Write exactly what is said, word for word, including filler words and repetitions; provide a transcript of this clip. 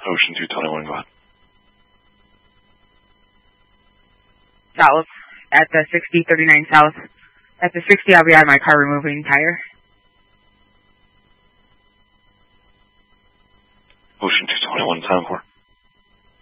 Ocean two twenty-one, go ahead. South, at the sixty thirty-nine South. At the sixty, I'll be out of my car removing tire. Ocean two twenty-one, time for.